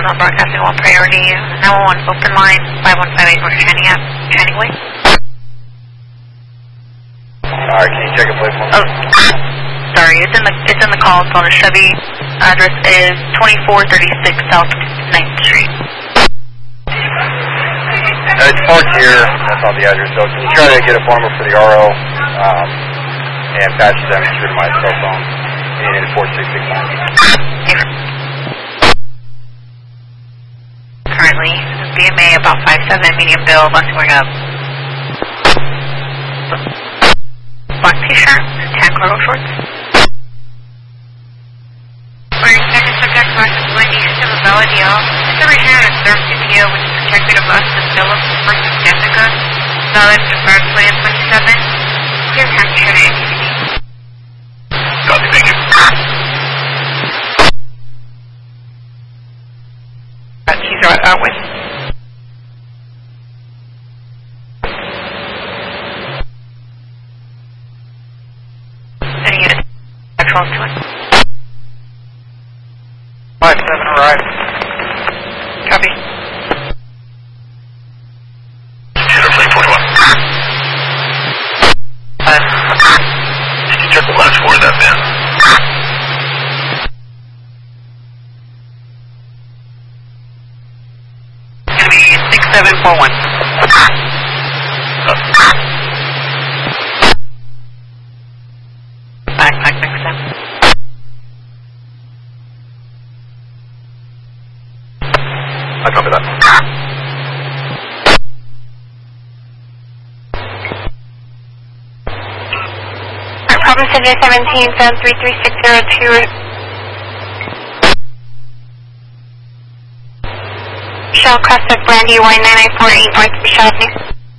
Not broadcasting one priority. 911 open line 5158 North Channing Way. Alright, can you check it please? Oh, sorry, it's in the call. It's on the Chevy. Address is 2436 South 9th Street. It's parked here. That's not the address. So can you try to get a former for the RO and patch them through to my cell phone in 4669. Currently, BMA about 5'7", medium build, last going up. Black t-shirt, tan cargo shorts. Wearing second subject, Marcus Wendy, system of Valadio. It's a region of observed CPO, which is protected of us, and Phillips versus Jessica. Valid for guard plan 27. Here's capture to ATV. Copy, thank you. He's out with. Any unit. Actual to it. 57 arrived. Copy. Airplane 21. Can you check the last four of that van? Gonna be 6741. Back next time. I copy that. Problem 17, 33602. Shell Crest of Brandy, Y9948 North Michelle Avenue.